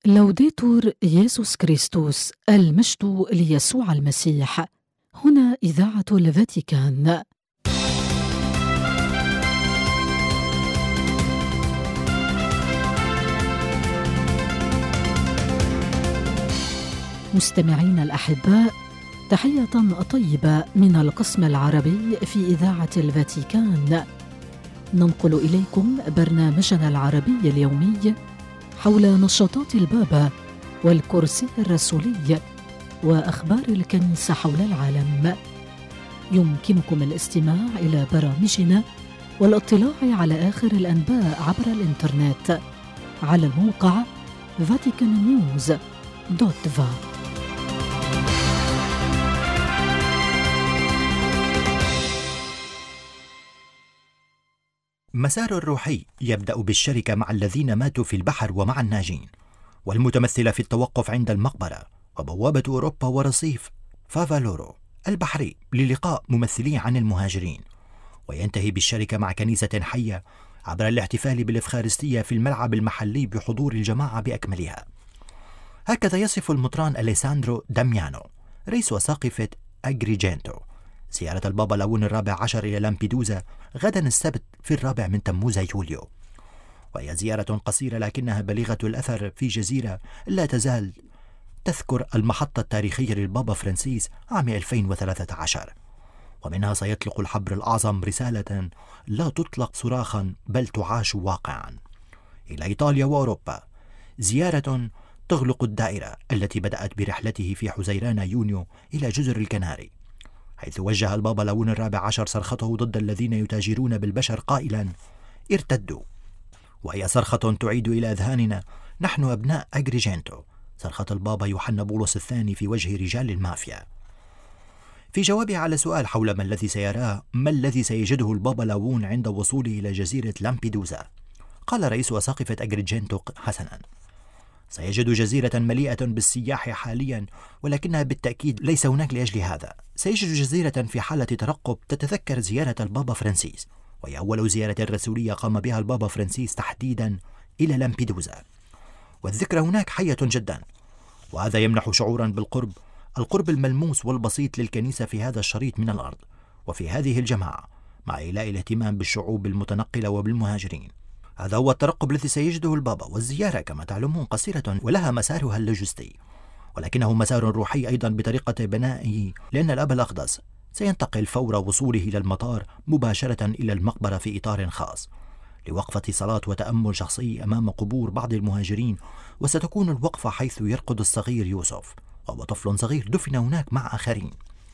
لوديتور يسوع كريستوس، المجد ليسوع المسيح. هنا إذاعة الفاتيكان. مستمعين الأحباء، تحية طيبة من القسم العربي في إذاعة الفاتيكان. ننقل إليكم برنامجنا العربي اليومي حول نشاطات البابا والكرسي الرسولي وأخبار الكنيسة حول العالم. يمكنكم الاستماع إلى برامجنا والاطلاع على آخر الأنباء عبر الإنترنت على الموقع vaticannews.va. مسار الروحي يبدأ بالشركة مع الذين ماتوا في البحر ومع الناجين، والمتمثلة في التوقف عند المقبرة وبوابة أوروبا ورصيف فافالورو البحري للقاء ممثلين عن المهاجرين، وينتهي بالشركة مع كنيسة حية عبر الاحتفال بالإفخارستية في الملعب المحلي بحضور الجماعة بأكملها. هكذا يصف المطران أليساندرو داميانو رئيس وساقفة أجريجينتو زيارة البابا لاون الرابع عشر إلى لامبيدوزا غدا السبت في 4 تموز يوليو، وهي زيارة قصيرة لكنها بليغة الأثر في جزيرة لا تزال تذكر المحطة التاريخية للبابا فرانسيس عام 2013، ومنها سيطلق الحبر الأعظم رسالة لا تطلق صراخا بل تعاش واقعا إلى إيطاليا وأوروبا، زيارة تغلق الدائرة التي بدأت برحلته في حزيران يونيو إلى جزر الكناري، حيث وجه البابا لاون الرابع عشر صرخته ضد الذين يتاجرون بالبشر قائلا: ارتدوا. وهي صرخة تعيد إلى أذهاننا نحن أبناء أجريجينتو صرخة البابا يوحنا بولس الثاني في وجه رجال المافيا. في جوابه على سؤال حول ما الذي سيراه ما الذي سيجده البابا لاون عند وصوله إلى جزيرة لامبيدوزا، قال رئيس وساقفة أجريجينتو حسنا: سيجد جزيرة مليئة بالسياح حاليا، ولكنها بالتأكيد ليس هناك لأجل هذا. سيجد جزيرة في حالة ترقب تتذكر زيارة البابا فرانسيس، وهي أول زيارة رسولية قام بها البابا فرانسيس تحديدا إلى لامبيدوزا، والذكرى هناك حية جدا، وهذا يمنح شعورا بالقرب، القرب الملموس والبسيط للكنيسة في هذا الشريط من الأرض وفي هذه الجماعة، مع إيلاء الاهتمام بالشعوب المتنقلة وبالمهاجرين. هذا هو الترقب الذي سيجده البابا، والزيارة كما تعلمون قصيرة ولها مسارها اللوجستي، ولكنه مسار روحي أيضا بطريقة بنائه، لأن الأب الأقدس سينتقل فور وصوله إلى المطار مباشرة إلى المقبرة في إطار خاص لوقفة صلاة وتأمل شخصي أمام قبور بعض المهاجرين، وستكون الوقفة حيث يرقد الصغير يوسف، وهو طفل صغير دفن هناك مع آخرين،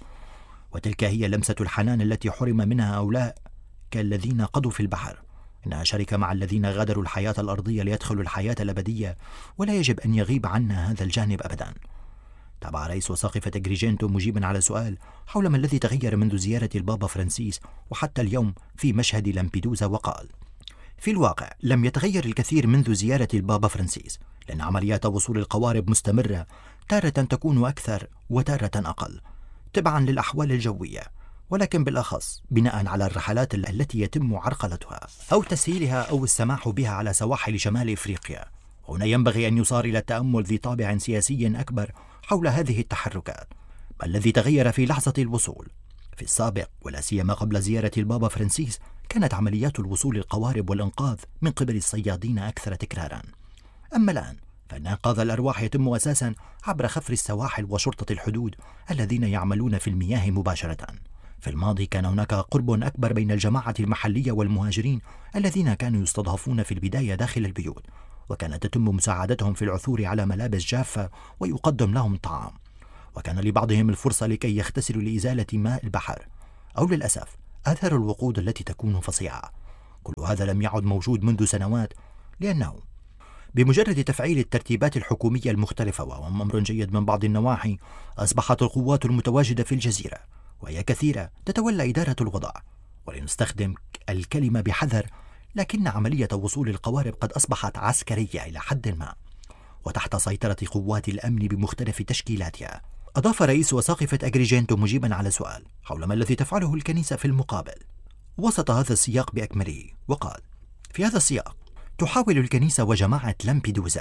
وتلك هي لمسة الحنان التي حرم منها هؤلاء كالذين قضوا في البحر. إنها شركة مع الذين غادروا الحياة الأرضية ليدخلوا الحياة الأبدية، ولا يجب أن يغيب عنا هذا الجانب أبدا. تابع رئيس وساقفة أجريجينتو مجيبا على سؤال حول ما الذي تغير منذ زيارة البابا فرانسيس وحتى اليوم في مشهد لامبيدوزا، وقال: في الواقع لم يتغير الكثير منذ زيارة البابا فرانسيس، لأن عمليات وصول القوارب مستمرة، تارة تكون أكثر وتارة أقل تبعا للأحوال الجوية، ولكن بالأخص بناء على الرحلات التي يتم عرقلتها أو تسهيلها أو السماح بها على سواحل شمال إفريقيا. هنا ينبغي أن يصار إلى التأمل ذي طابع سياسي أكبر حول هذه التحركات. ما الذي تغير في لحظة الوصول؟ في السابق ولا سيما قبل زيارة البابا فرانسيس كانت عمليات الوصول القوارب والإنقاذ من قبل الصيادين أكثر تكرارا، أما الآن فإن إنقاذ الأرواح يتم أساسا عبر خفر السواحل وشرطة الحدود الذين يعملون في المياه مباشرة. في الماضي كان هناك قرب أكبر بين الجماعة المحلية والمهاجرين الذين كانوا يستضعفون في البداية داخل البيوت، وكانت تتم مساعدتهم في العثور على ملابس جافة ويقدم لهم طعام، وكان لبعضهم الفرصة لكي يغتسلوا لإزالة ماء البحر، أو للأسف آثار الوقود التي تكون فظيعة. كل هذا لم يعد موجود منذ سنوات، لأنه بمجرد تفعيل الترتيبات الحكومية المختلفة، وهو أمر جيد من بعض النواحي، أصبحت القوات المتواجدة في الجزيرة وهي كثيرة تتولى إدارة الوضع. ولنستخدم الكلمة بحذر، لكن عملية وصول القوارب قد أصبحت عسكرية إلى حد ما، وتحت سيطرة قوات الأمن بمختلف تشكيلاتها. أضاف رئيس وساقفة أجريجينتو مجيبا على سؤال حول ما الذي تفعله الكنيسة في المقابل وسط هذا السياق بأكمله، وقال: في هذا السياق تحاول الكنيسة وجماعة لامبيدوزا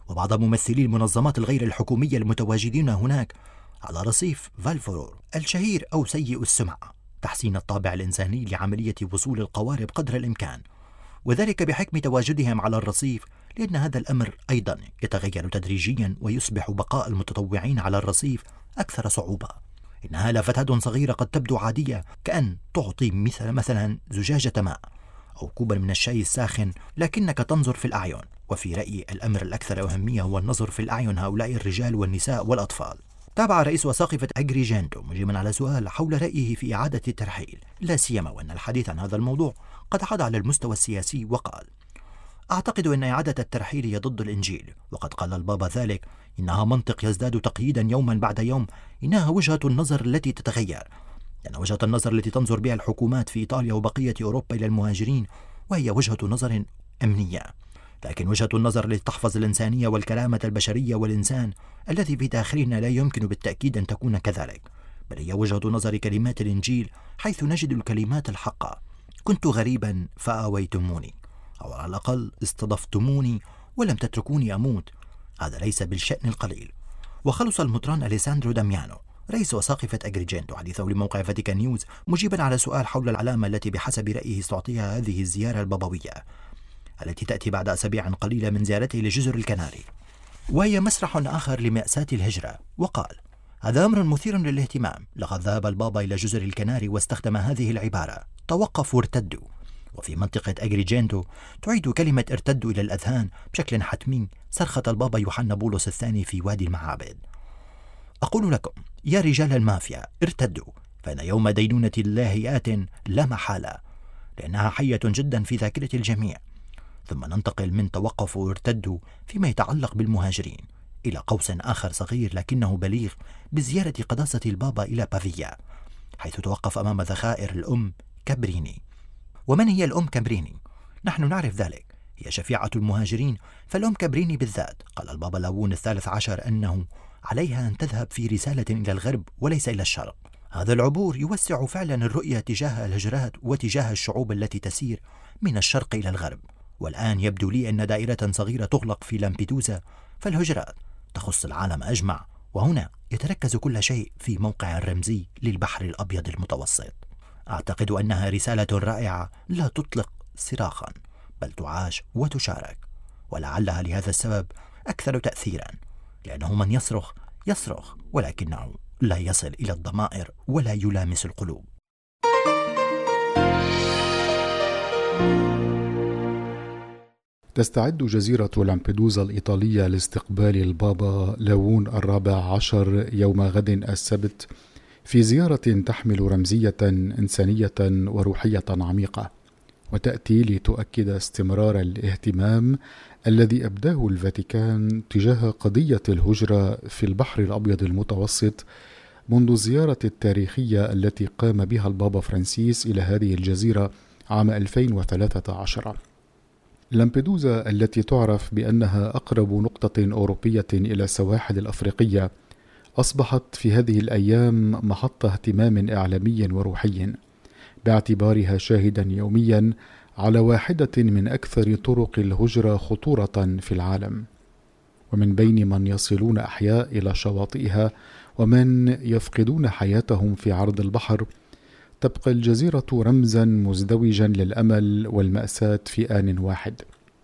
وبعض ممثلي المنظمات الغير الحكومية المتواجدين هناك على رصيف فالفورور الشهير أو سيء السمعة، تحسين الطابع الإنساني لعملية وصول القوارب قدر الإمكان، وذلك بحكم تواجدهم على الرصيف، لأن هذا الأمر أيضا يتغير تدريجيا ويصبح بقاء المتطوعين على الرصيف أكثر صعوبة. إنها لافتات صغيرة قد تبدو عادية، كأن تعطي مثلا زجاجة ماء أو كوبا من الشاي الساخن، لكنك تنظر في الأعين. وفي رأيي الأمر الأكثر أهمية هو النظر في الأعين هؤلاء الرجال والنساء والأطفال. تابع رئيس وساقفة أجريجينتو مجيبا على سؤال حول رأيه في إعادة الترحيل، لا سيما وأن الحديث عن هذا الموضوع قد عاد على المستوى السياسي، وقال: أعتقد أن إعادة الترحيل هي ضد الإنجيل، وقد قال البابا ذلك: إنها منطق يزداد تقييدا يوما بعد يوم، إنها وجهة النظر التي تتغير، لأن وجهة النظر التي تنظر بها الحكومات في إيطاليا وبقية أوروبا إلى المهاجرين وهي وجهة نظر أمنية، لكن وجهة النظر التي تحفظ الإنسانية والكرامة البشرية والإنسان الذي في داخلنا لا يمكن بالتأكيد أن تكون كذلك، بل هي وجهة نظر كلمات الإنجيل، حيث نجد الكلمات الحقة: كنت غريبا فآويتموني، أو على الأقل استضفتموني ولم تتركوني أموت. هذا ليس بالشأن القليل. وخلص المطران أليساندرو داميانو رئيس وساقفة أجريجينتو حديثه لموقع فاتيكان نيوز مجيبا على سؤال حول العلامة التي بحسب رأيه ستعطيها هذه الزيارة البابوية التي تأتي بعد أسابيع قليلة من زيارته لجزر الكناري، وهي مسرح آخر لمأساة الهجرة، وقال: هذا أمر مثير للاهتمام. لقد ذهب البابا إلى جزر الكناري واستخدم هذه العبارة: توقفوا وارتدوا. وفي منطقة أجريجينتو تعيد كلمة ارتدوا إلى الأذهان بشكل حتمي صرخة البابا يوحنا بولس الثاني في وادي المعابد: أقول لكم يا رجال المافيا ارتدوا، فإن يوم دينونة الله آت لا محالة، لأنها حية جدا في ذاكرة الجميع. ثم ننتقل من توقفوا وارتدوا فيما يتعلق بالمهاجرين إلى قوس آخر صغير لكنه بليغ بزيارة قداسة البابا إلى بافيا، حيث توقف أمام ذخائر الأم كابريني. ومن هي الأم كابريني؟ نحن نعرف ذلك، هي شفيعة المهاجرين، فالأم كابريني بالذات قال البابا لاوون ال13 أنه عليها أن تذهب في رسالة إلى الغرب وليس إلى الشرق. هذا العبور يوسع فعلا الرؤية تجاه الهجرات وتجاه الشعوب التي تسير من الشرق إلى الغرب. والآن يبدو لي أن دائرة صغيرة تغلق في لامبيدوزا، فالهجرات تخص العالم أجمع، وهنا يتركز كل شيء في موقع الرمزي للبحر الأبيض المتوسط. أعتقد أنها رسالة رائعة لا تطلق صراخا، بل تعاش وتشارك، ولعلها لهذا السبب أكثر تأثيرا، لأنه من يصرخ يصرخ ولكنه لا يصل إلى الضمائر ولا يلامس القلوب. تستعد جزيرة لامبيدوزا الإيطالية لاستقبال البابا لاوون ال14 يوم غد السبت في زيارة تحمل رمزية إنسانية وروحية عميقة، وتأتي لتؤكد استمرار الاهتمام الذي أبداه الفاتيكان تجاه قضية الهجرة في البحر الأبيض المتوسط منذ الزيارة التاريخية التي قام بها البابا فرانسيس إلى هذه الجزيرة عام 2013. لامبيدوزا التي تعرف بأنها أقرب نقطة أوروبية إلى السواحل الأفريقية أصبحت في هذه الأيام محط اهتمام إعلامي وروحي، باعتبارها شاهدا يوميا على واحدة من أكثر طرق الهجرة خطورة في العالم. ومن بين من يصلون أحياء إلى شواطئها ومن يفقدون حياتهم في عرض البحر، تبقى الجزيرة رمزا مزدوجا للأمل والمأساة في آن واحد.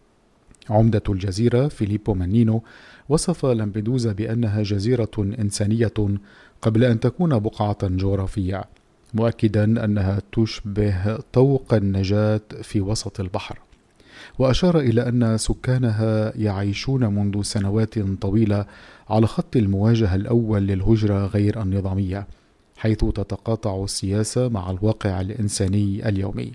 عمدة الجزيرة فيليبو مانينو وصف لامبيدوزا بأنها جزيرة إنسانية قبل أن تكون بقعة جغرافية، مؤكدا أنها تشبه طوق النجاة في وسط البحر. وأشار إلى أن سكانها يعيشون منذ سنوات طويلة على خط المواجهة الأول للهجرة غير النظامية، حيث تتقاطع السياسة مع الواقع الإنساني اليومي.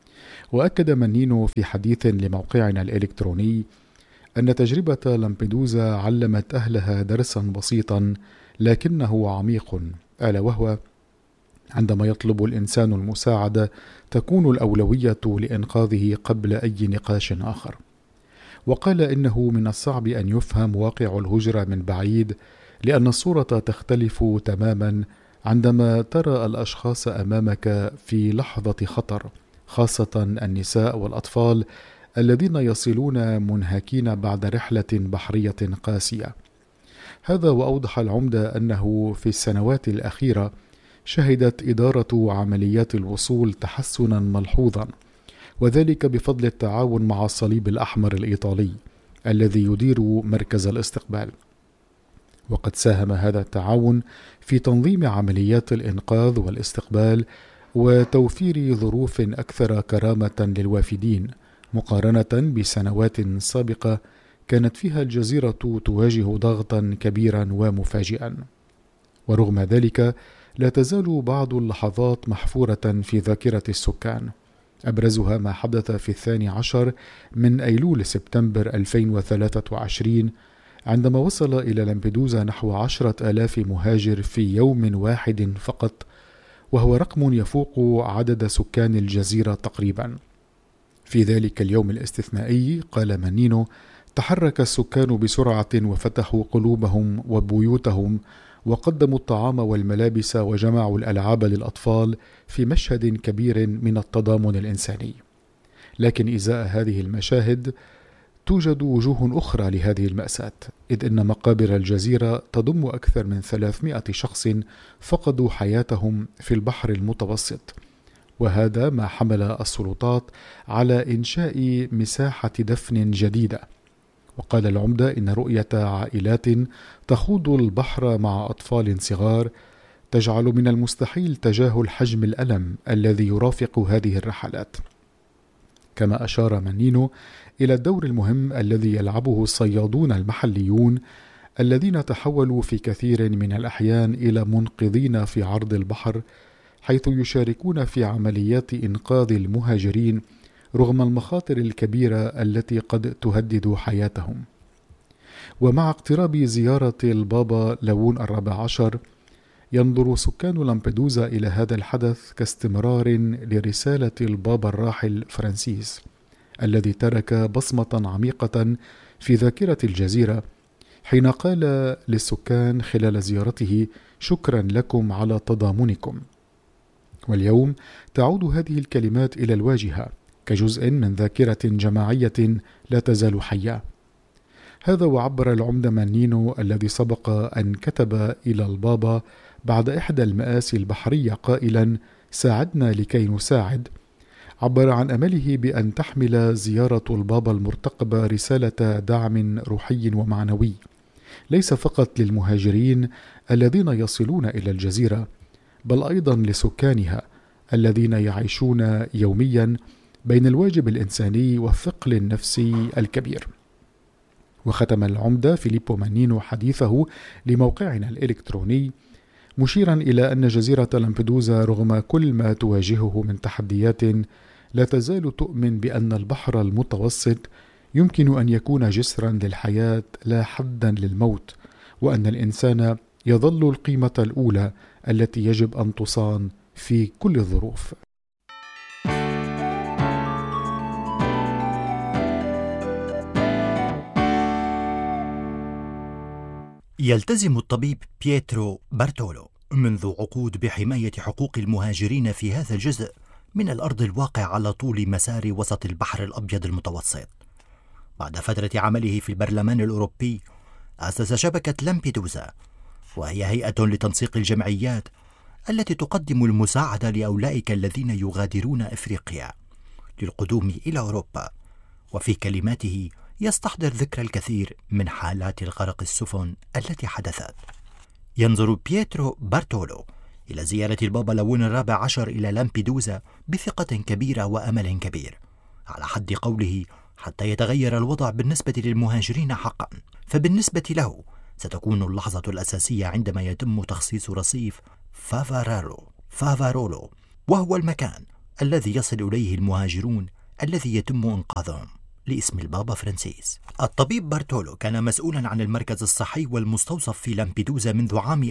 وأكد مانينو في حديث لموقعنا الإلكتروني أن تجربة لامبيدوزا علمت أهلها درسا بسيطا لكنه عميق، ألا وهو: عندما يطلب الإنسان المساعدة تكون الأولوية لإنقاذه قبل أي نقاش آخر. وقال إنه من الصعب أن يفهم واقع الهجرة من بعيد، لأن الصورة تختلف تماما عندما ترى الأشخاص أمامك في لحظة خطر، خاصة النساء والأطفال الذين يصلون منهكين بعد رحلة بحرية قاسية. هذا وأوضح العمدة أنه في السنوات الأخيرة شهدت إدارة عمليات الوصول تحسنا ملحوظا، وذلك بفضل التعاون مع الصليب الأحمر الإيطالي الذي يدير مركز الاستقبال. وقد ساهم هذا التعاون في تنظيم عمليات الإنقاذ والاستقبال وتوفير ظروف أكثر كرامة للوافدين مقارنة بسنوات سابقة كانت فيها الجزيرة تواجه ضغطا كبيرا ومفاجئا. ورغم ذلك لا تزال بعض اللحظات محفورة في ذاكرة السكان، أبرزها ما حدث في 12 من أيلول سبتمبر 2023 عندما وصل إلى لامبيدوزا نحو 10,000 مهاجر في يوم واحد فقط، وهو رقم يفوق عدد سكان الجزيرة تقريبا. في ذلك اليوم الاستثنائي، قال مانينو، تحرك السكان بسرعة وفتحوا قلوبهم وبيوتهم وقدموا الطعام والملابس وجمعوا الألعاب للأطفال في مشهد كبير من التضامن الإنساني. لكن إزاء هذه المشاهد توجد وجوه أخرى لهذه المأساة، إذ إن مقابر الجزيرة تضم أكثر من 300 شخص فقدوا حياتهم في البحر المتوسط، وهذا ما حمل السلطات على إنشاء مساحة دفن جديدة. وقال العمدة إن رؤية عائلات تخوض البحر مع أطفال صغار تجعل من المستحيل تجاهل حجم الألم الذي يرافق هذه الرحلات. كما أشار مانينو إلى الدور المهم الذي يلعبه الصيادون المحليون الذين تحولوا في كثير من الأحيان إلى منقذين في عرض البحر، حيث يشاركون في عمليات إنقاذ المهاجرين رغم المخاطر الكبيرة التي قد تهدد حياتهم. ومع اقتراب زيارة البابا لاوون 14 ينظر سكان لامبيدوزا إلى هذا الحدث كاستمرار لرسالة البابا الراحل فرانسيس الذي ترك بصمة عميقة في ذاكرة الجزيرة حين قال للسكان خلال زيارته: شكرا لكم على تضامنكم. واليوم تعود هذه الكلمات إلى الواجهة كجزء من ذاكرة جماعية لا تزال حية. هذا وعبر العمدة مانينو الذي سبق أن كتب إلى البابا بعد إحدى المآسي البحرية قائلا: ساعدنا لكي نساعد، عبر عن أمله بأن تحمل زيارة البابا المرتقبة رسالة دعم روحي ومعنوي، ليس فقط للمهاجرين الذين يصلون إلى الجزيرة، بل أيضا لسكانها الذين يعيشون يوميا بين الواجب الإنساني والثقل النفسي الكبير. وختم العمدة فيليبو مانينو حديثه لموقعنا الإلكتروني مشيرا إلى أن جزيرة لامبيدوزا رغم كل ما تواجهه من تحديات لا تزال تؤمن بأن البحر المتوسط يمكن أن يكون جسرا للحياة لا حدا للموت، وأن الإنسان يظل القيمة الأولى التي يجب أن تصان في كل الظروف. يلتزم الطبيب بييترو بارتولو منذ عقود بحماية حقوق المهاجرين في هذا الجزء من الأرض الواقع على طول مسار وسط البحر الأبيض المتوسط. بعد فترة عمله في البرلمان الأوروبي أسس شبكة لامبيدوزا، وهي هيئة لتنسيق الجمعيات التي تقدم المساعدة لأولئك الذين يغادرون أفريقيا للقدوم إلى أوروبا. وفي كلماته يستحضر ذكر الكثير من حالات الغرق السفن التي حدثت. ينظر بييترو بارتولو إلى زيارة البابا لاوون 14 إلى لامبيدوزا بثقة كبيرة وأمل كبير، على حد قوله حتى يتغير الوضع بالنسبة للمهاجرين حقا. فبالنسبة له ستكون اللحظة الأساسية عندما يتم تخصيص رصيف فافارولو، وهو المكان الذي يصل إليه المهاجرون الذي يتم إنقاذهم لاسم البابا فرانسيس. الطبيب بارتولو كان مسؤولا عن المركز الصحي والمستوصف في لامبيدوزا منذ عام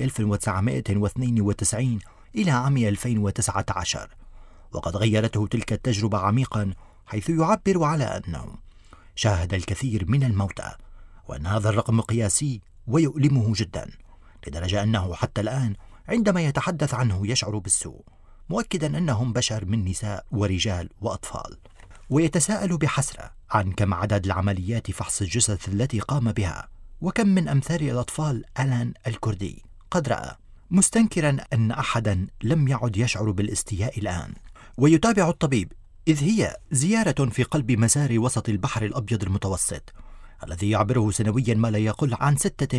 1992 إلى عام 2019، وقد غيرته تلك التجربة عميقا، حيث يعبر على أنه شاهد الكثير من الموتى، وأن هذا الرقم قياسي ويؤلمه جدا، لدرجة أنه حتى الآن عندما يتحدث عنه يشعر بالسوء، مؤكدا أنهم بشر من نساء ورجال وأطفال. ويتساءل بحسرة عن كم عدد العمليات فحص الجثث التي قام بها، وكم من أمثال الأطفال ألان الكردي قد رأى، مستنكرا أن أحدا لم يعد يشعر بالاستياء الآن. ويتابع الطبيب، إذ هي زيارة في قلب مسار وسط البحر الأبيض المتوسط الذي يعبره سنويا ما لا يقل عن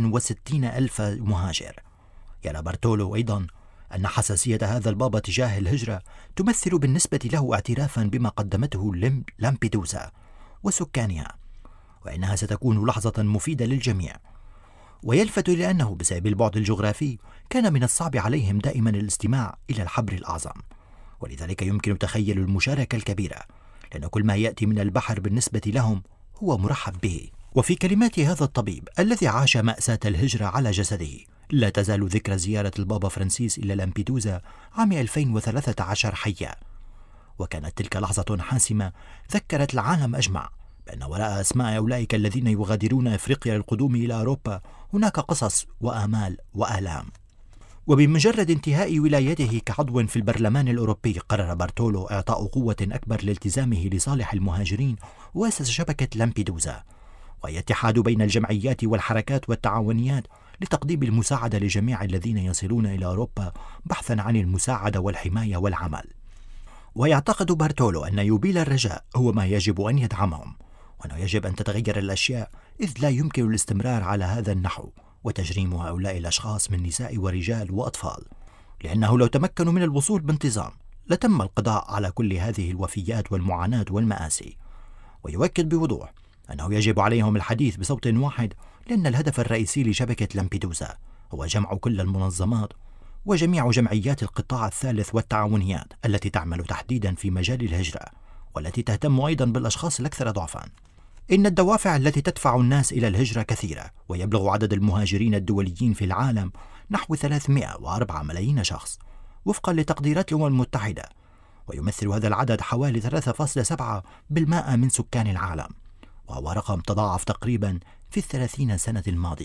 66,000 مهاجر. يرى بارتولو أيضا أن حساسية هذا البابا تجاه الهجرة تمثل بالنسبة له اعترافا بما قدمته لامبيدوسا وسكانها، وإنها ستكون لحظة مفيدة للجميع. ويلفت إلى أنه بسبب البعد الجغرافي كان من الصعب عليهم دائما الاستماع إلى الحبر الأعظم، ولذلك يمكن تخيل المشاركة الكبيرة، لأن كل ما يأتي من البحر بالنسبة لهم هو مرحب به. وفي كلمات هذا الطبيب الذي عاش مأساة الهجرة على جسده، لا تزال ذكرى زيارة البابا فرانسيس إلى لامبيدوزا عام 2013 حية، وكانت تلك لحظة حاسمة ذكرت العالم أجمع بأن وراء أسماء أولئك الذين يغادرون إفريقيا للقدوم إلى أوروبا هناك قصص وآمال وآلام. وبمجرد انتهاء ولايته كعضو في البرلمان الأوروبي، قرر بارتولو إعطاء قوة أكبر لالتزامه لصالح المهاجرين، وأسس شبكة لامبيدوزا، وهي اتحاد بين الجمعيات والحركات والتعاونيات لتقديم المساعدة لجميع الذين يصلون إلى أوروبا بحثا عن المساعدة والحماية والعمل. ويعتقد بارتولو أن يوبيل الرجاء هو ما يجب أن يدعمهم، وأنه يجب أن تتغير الأشياء، إذ لا يمكن الاستمرار على هذا النحو وتجريم هؤلاء الأشخاص من نساء ورجال وأطفال، لأنه لو تمكنوا من الوصول بانتظام لتم القضاء على كل هذه الوفيات والمعاناة والمآسي. ويؤكد بوضوح أنه يجب عليهم الحديث بصوت واحد، لأن الهدف الرئيسي لشبكة لامبيدوزا هو جمع كل المنظمات وجميع جمعيات القطاع الثالث والتعاونيات التي تعمل تحديدا في مجال الهجرة، والتي تهتم أيضا بالأشخاص الأكثر ضعفا. إن الدوافع التي تدفع الناس إلى الهجرة كثيرة، ويبلغ عدد المهاجرين الدوليين في العالم نحو 304 ملايين شخص وفقا لتقديرات الأمم المتحدة، ويمثل هذا العدد حوالي 3.7% من سكان العالم، وهو رقم تضاعف تقريبا في 30 سنة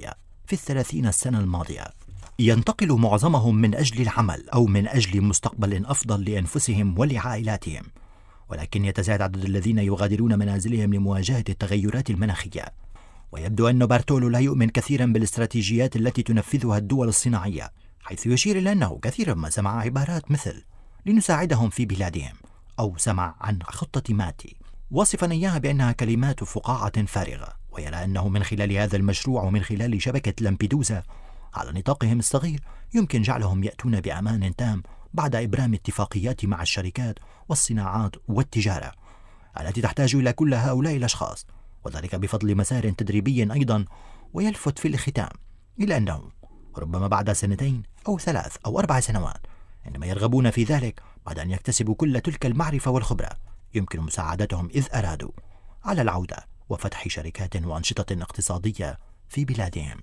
الماضية. ينتقل معظمهم من أجل العمل أو من أجل مستقبل أفضل لأنفسهم ولعائلاتهم، ولكن يتزايد عدد الذين يغادرون منازلهم لمواجهة التغيرات المناخية. ويبدو أن بارتولو لا يؤمن كثيرا بالاستراتيجيات التي تنفذها الدول الصناعية، حيث يشير إلى أنه كثيرا ما سمع عبارات مثل لنساعدهم في بلادهم، أو سمع عن خطة ماتي، واصفا إياها بأنها كلمات فقاعة فارغة. ويرى أنه من خلال هذا المشروع ومن خلال شبكة لامبيدوزا على نطاقهم الصغير يمكن جعلهم يأتون بأمان تام بعد إبرام اتفاقيات مع الشركات والصناعات والتجارة التي تحتاج إلى كل هؤلاء الأشخاص، وذلك بفضل مسار تدريبي أيضا. ويلفت في الختام إلى أنه ربما بعد 2 أو 3 أو 4 سنوات، عندما يرغبون في ذلك بعد أن يكتسبوا كل تلك المعرفة والخبرة، يمكن مساعدتهم إذ أرادوا على العودة وفتح شركات وأنشطة اقتصادية في بلادهم.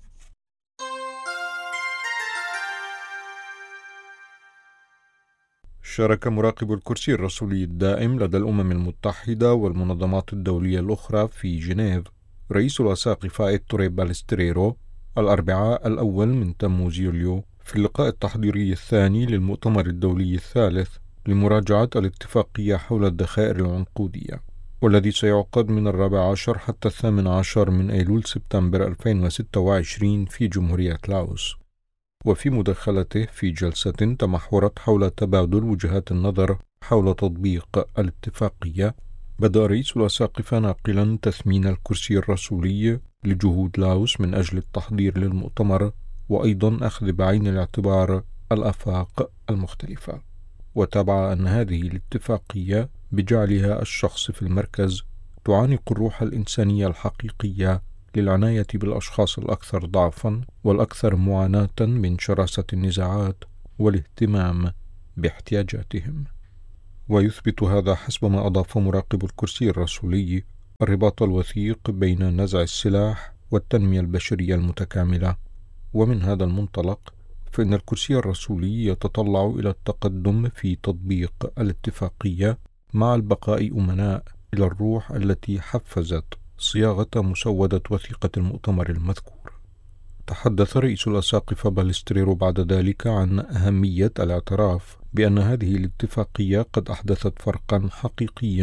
شارك مراقب الكرسي الرسولي الدائم لدى الأمم المتحدة والمنظمات الدولية الأخرى في جنيف رئيس الأساقفة إتوري بالستريرو الأربعاء 1 من تموز يوليو في اللقاء التحضيري الثاني للمؤتمر الدولي الثالث لمراجعة الاتفاقية حول الذخائر العنقودية، والذي سيعقد من 14 حتى 18 من أيلول سبتمبر 2026 في جمهورية لاوس. وفي مداخلته في جلسة تمحورت حول تبادل وجهات النظر حول تطبيق الاتفاقية، بدأ رئيس الأساقفة ناقلا تثمين الكرسي الرسولي لجهود لاوس من أجل التحضير للمؤتمر، وأيضا أخذ بعين الاعتبار الآفاق المختلفة. وتابع أن هذه الاتفاقية بجعلها الشخص في المركز تعانق الروح الإنسانية الحقيقية للعناية بالأشخاص الأكثر ضعفا والأكثر معاناة من شراسة النزاعات والاهتمام باحتياجاتهم. ويثبت هذا حسب ما أضاف مراقب الكرسي الرسولي الرباط الوثيق بين نزع السلاح والتنمية البشرية المتكاملة. ومن هذا المنطلق فإن الكرسي الرسولي يتطلع إلى التقدم في تطبيق الاتفاقية مع البقاء أمناء إلى الروح التي حفزت صياغة مسودة وثيقة المؤتمر المذكور. تحدث رئيس الأساقفة بالستريرو بعد ذلك عن أهمية الاعتراف بأن هذه الاتفاقية قد أحدثت فرقا حقيقيا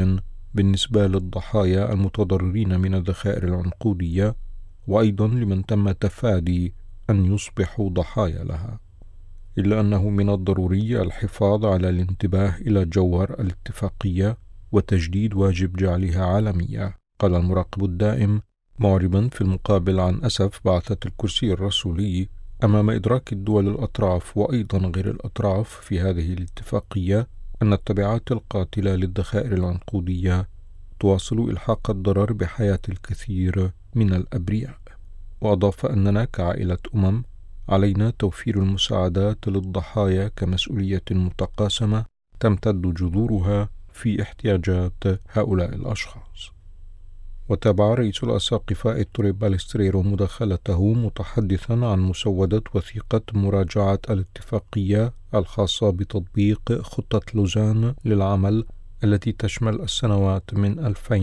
بالنسبة للضحايا المتضررين من الذخائر العنقودية، وأيضا لمن تم تفادي أن يصبحوا ضحايا لها. إلا أنه من الضروري الحفاظ على الانتباه إلى جوهر الاتفاقية وتجديد واجب جعلها عالمية، قال المراقب الدائم، معربا في المقابل عن أسف بعثة الكرسي الرسولي أمام إدراك الدول الأطراف وأيضا غير الأطراف في هذه الاتفاقية أن التبعات القاتلة للذخائر العنقودية تواصل إلحاق الضرر بحياة الكثير من الأبرياء. وأضاف أننا كعائلة علينا توفير المساعدات للضحايا كمسؤولية متقاسمة تمتد جذورها في احتياجات هؤلاء الأشخاص. وتابع رئيس الأساقفة إتوري بالستريرو مداخلته متحدثا عن مسودة وثيقة مراجعة الاتفاقية الخاصة بتطبيق خطة لوزان للعمل التي تشمل السنوات من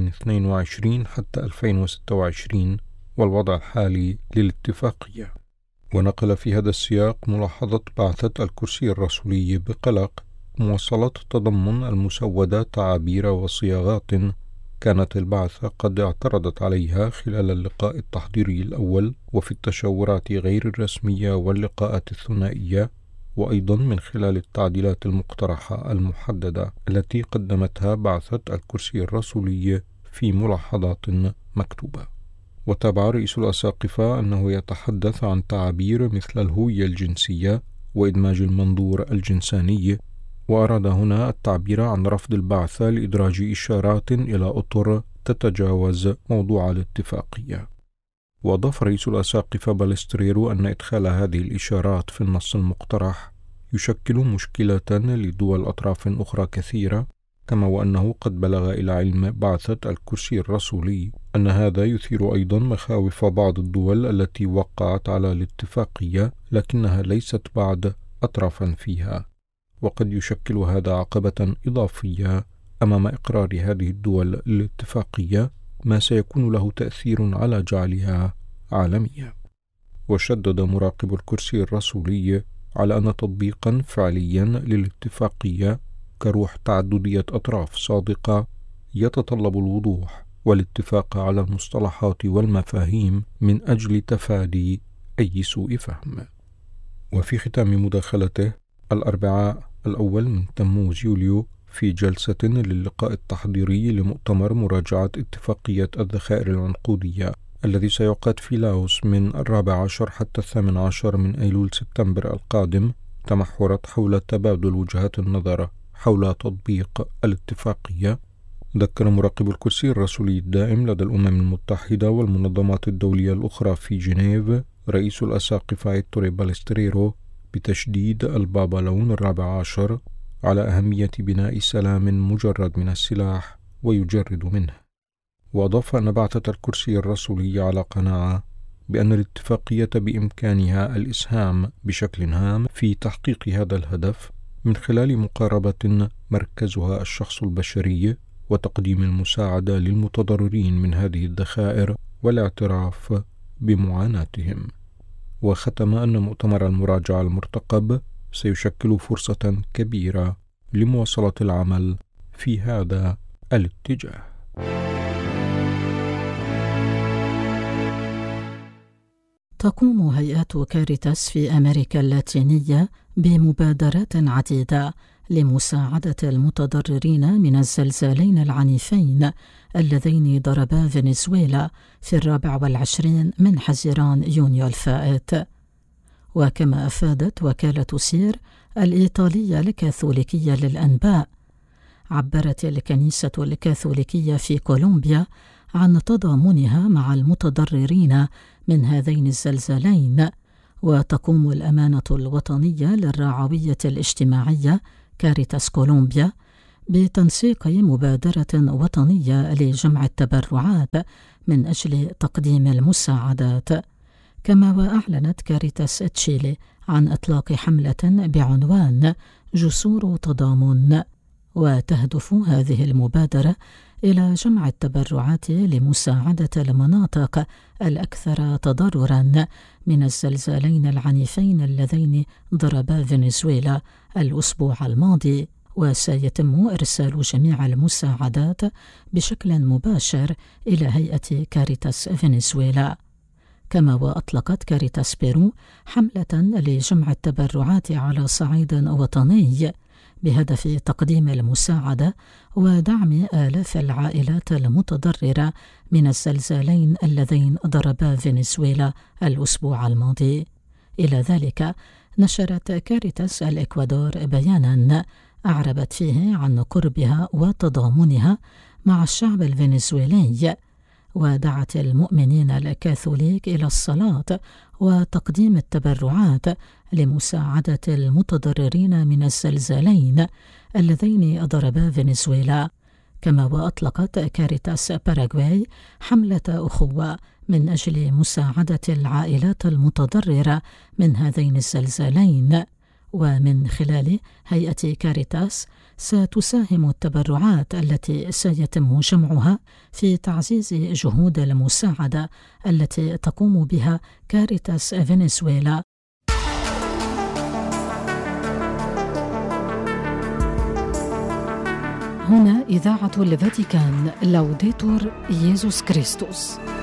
2022 حتى 2026 والوضع الحالي للاتفاقية. ونقل في هذا السياق ملاحظة بعثة الكرسي الرسولي بقلق مواصلة تضمن المسودة تعابير وصياغات كانت البعثة قد اعترضت عليها خلال اللقاء التحضيري الأول وفي التشاورات غير الرسمية واللقاءات الثنائية، وأيضا من خلال التعديلات المقترحة المحددة التي قدمتها بعثة الكرسي الرسولي في ملاحظات مكتوبة. وتابع رئيس الأساقفة أنه يتحدث عن تعابير مثل الهوية الجنسية وإدماج المنظور الجنساني، وأراد هنا التعبير عن رفض البعثة لإدراج إشارات إلى أطر تتجاوز موضوع الاتفاقية. وأضاف رئيس الأساقفة بالستريرو أن إدخال هذه الإشارات في النص المقترح يشكل مشكلة لدول أطراف أخرى كثيرة، كما وأنه قد بلغ إلى علم بعثة الكرسي الرسولي أن هذا يثير أيضا مخاوف بعض الدول التي وقعت على الاتفاقية لكنها ليست بعد أطرافا فيها، وقد يشكل هذا عقبة إضافية أمام إقرار هذه الدول للاتفاقية، ما سيكون له تأثير على جعلها عالمية. وشدد مراقب الكرسي الرسولي على أن تطبيقا فعليا للاتفاقية كروح تعددية أطراف صادقة يتطلب الوضوح والاتفاق على المصطلحات والمفاهيم من أجل تفادي أي سوء فهم. وفي ختام مداخلته الأربعاء الأول من تموز يوليو في جلسة للقاء التحضيري لمؤتمر مراجعة اتفاقية الذخائر العنقودية الذي سيعقد في لاوس من 14 حتى 18 من أيلول سبتمبر القادم، تمحورت حول تبادل وجهات النظر حول تطبيق الاتفاقية. ذكر مراقب الكرسي الرسولي الدائم لدى الأمم المتحدة والمنظمات الدولية الأخرى في جنيف رئيس الأساقفة إتوري بالستريرو بتشديد البابا لون 14 على أهمية بناء سلام مجرد من السلاح ويجرد منه. وأضاف أن بعثة الكرسي الرسولي على قناعة بأن الاتفاقية بإمكانها الإسهام بشكل هام في تحقيق هذا الهدف من خلال مقاربة مركزها الشخص البشري وتقديم المساعدة للمتضررين من هذه الذخائر والاعتراف بمعاناتهم. وختم أن مؤتمر المراجعة المرتقب سيشكل فرصة كبيرة لمواصلة العمل في هذا الاتجاه. تقوم هيئات كاريتاس في أمريكا اللاتينية بمبادرات عديدة لمساعدة المتضررين من الزلزالين العنيفين اللذين ضربا فنزويلا في 24 من حزيران يونيو الفائت. وكما أفادت وكالة سير الإيطالية الكاثوليكية للأنباء، عبرت الكنيسة الكاثوليكية في كولومبيا عن تضامنها مع المتضررين من هذين الزلزالين. وتقوم الأمانة الوطنية للرعوية الاجتماعية كاريتاس كولومبيا بتنسيق مبادرة وطنية لجمع التبرعات من أجل تقديم المساعدات. كما وأعلنت كاريتاس تشيلي عن إطلاق حملة بعنوان جسور تضامن، وتهدف هذه المبادرة إلى جمع التبرعات لمساعدة المناطق الأكثر تضرراً من الزلزالين العنيفين اللذين ضربا فنزويلا الأسبوع الماضي. وسيتم إرسال جميع المساعدات بشكل مباشر إلى هيئة كاريتاس فنزويلا. كما وأطلقت كاريتاس بيرو حملة لجمع التبرعات على صعيد وطني بهدف تقديم المساعدة ودعم آلاف العائلات المتضررة من الزلزالين اللذين ضربا فنزويلا الأسبوع الماضي. إلى ذلك نشرت كاريتاس الإكوادور بيانا أعربت فيه عن قربها وتضامنها مع الشعب الفنزويلي، ودعت المؤمنين الكاثوليك إلى الصلاة وتقديم التبرعات لمساعدة المتضررين من الزلزالين اللذين ضربا فنزويلا. كما وأطلقت كاريتاس باراغواي حملة أخوة من أجل مساعدة العائلات المتضررة من هذين الزلزالين، ومن خلال هيئة كاريتاس ستساهم التبرعات التي سيتم جمعها في تعزيز جهود المساعدة التي تقوم بها كاريتاس فنزويلا. هنا إذاعة الفاتيكان، لوديتور ييسوس كريستوس.